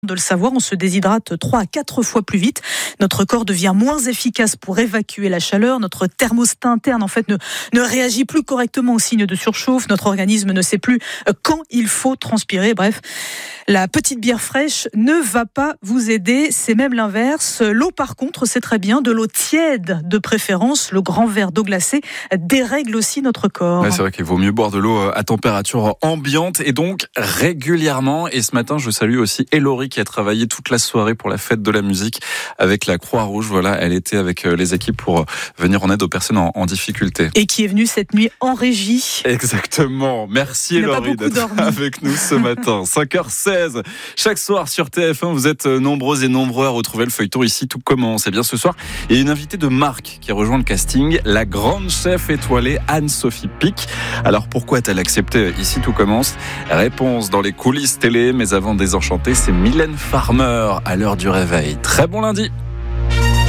De le savoir, on se déshydrate 3 à 4 fois plus vite. Notre corps devient moins efficace pour évacuer la chaleur. Notre thermostat interne, ne réagit plus correctement aux signes de surchauffe. Notre organisme ne sait plus quand il faut transpirer. Bref, la petite bière fraîche ne va pas vous aider. C'est même l'inverse. L'eau, par contre, c'est très bien. De l'eau tiède de préférence. Le grand verre d'eau glacée dérègle aussi notre corps. Ouais, c'est vrai qu'il vaut mieux boire de l'eau à température ambiante et donc régulièrement. Et ce matin, je salue aussi Elori qui a travaillé toute la soirée pour la fête de la musique avec la Croix-Rouge. Voilà, elle était avec les équipes pour venir en aide aux personnes en difficulté. Et qui est venue cette nuit en régie. Exactement. Merci Elori d'être avec nous ce matin. 5h16. Chaque soir sur TF1, vous êtes nombreux et nombreux à retrouver le feuilleton Ici tout commence. Et bien ce soir, il y a une invitée de marque qui rejoint le casting, la grande chef étoilée Anne-Sophie Pic. Alors pourquoi a-t-elle accepté Ici tout commence? Réponse dans les coulisses télé, mais avant Désenchanté, c'est Mylène Farmer à l'heure du réveil. Très bon lundi.